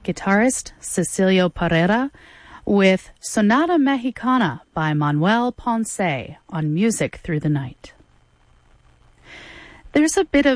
guitarist Cecilio Pereira with Sonata Mexicana by Manuel Ponce on Music Through the Night. There's a bit of